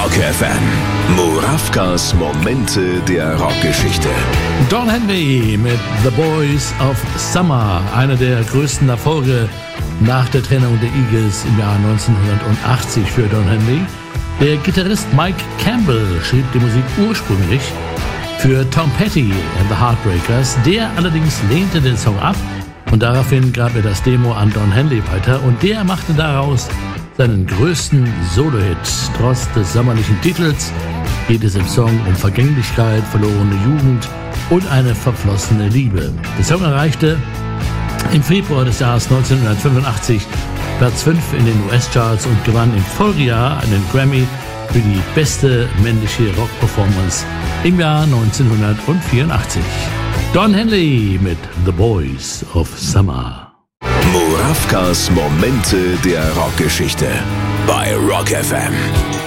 Rock FM. Murawkas Momente der Rockgeschichte. Don Henley mit The Boys of Summer, einer der größten Erfolge nach der Trennung der Eagles im Jahr 1980 für Don Henley. Der Gitarrist Mike Campbell schrieb die Musik ursprünglich für Tom Petty and the Heartbreakers. Der allerdings lehnte den Song ab und daraufhin gab er das Demo an Don Henley weiter und der machte daraus seinen größten Solo-Hit. Trotz des sommerlichen Titels geht es im Song um Vergänglichkeit, verlorene Jugend und eine verflossene Liebe. Der Song erreichte im Februar des Jahres 1985 Platz 5 in den US-Charts und gewann im Folgejahr einen Grammy für die beste männliche Rock-Performance im Jahr 1984. Don Henley mit The Boys of Summer. Murawkas Momente der Rockgeschichte bei Rock FM.